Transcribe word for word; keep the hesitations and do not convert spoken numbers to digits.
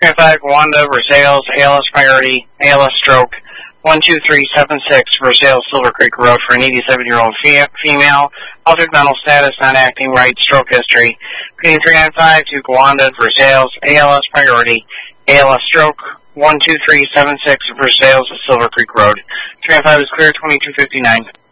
three nine five, Wanda, Versailles, A L S priority, A L S stroke, one two three seven six, Versailles, Silver Creek Road for an eighty-seven-year-old fe- female, altered mental status, not acting right, stroke history. Repeating three nine five to Wanda, Versailles, A L S priority, A L S stroke, one two three seven six, Versailles, Silver Creek Road. three nine five is clear, twenty-two fifty-nine.